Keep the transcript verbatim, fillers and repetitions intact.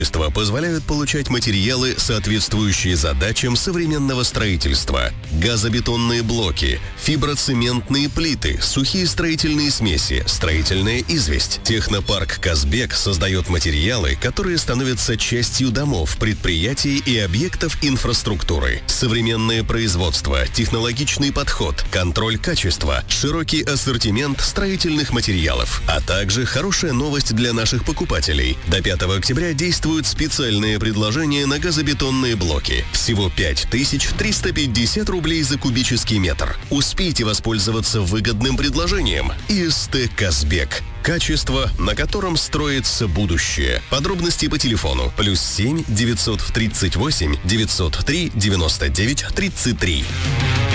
позволяют получать материалы, соответствующие задачам современного строительства. Газобетонные блоки, фиброцементные плиты, сухие строительные смеси, строительная известь. Технопарк «Казбек» создает материалы, которые становятся частью домов, предприятий и объектов инфраструктуры. Современное производство, технологичный подход, контроль качества, широкий ассортимент строительных материалов, а также хорошая новость для наших покупателей. До пятого октября действуют специальные предложения на газобетонные блоки. Всего пять тысяч триста пятьдесят рублей за кубический метр. Успейте воспользоваться выгодным предложением. ИСТ «Казбек». Качество, на котором строится будущее. Подробности по телефону плюс семь девятьсот тридцать восемь девятьсот три девяносто девять тридцать три.